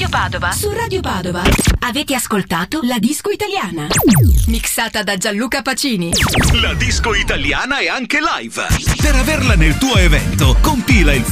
Radio Padova. Su Radio Padova. Avete ascoltato La Disco Italiana. Mixata da Gianluca Pacini. La disco italiana è anche live. Per averla nel tuo evento, compila il